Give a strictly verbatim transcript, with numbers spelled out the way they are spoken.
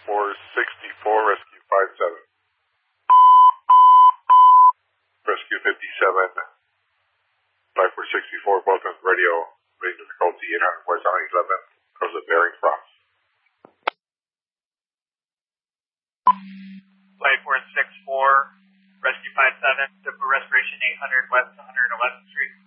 four sixty-four, Rescue five seven. Rescue fifty-seven, five four sixty-four, both on radio, main difficulty eight hundred West on eleven, cause of bearing frost. Flight four six four, Rescue five seven, Simple Restoration eight hundred West one hundred eleventh Street.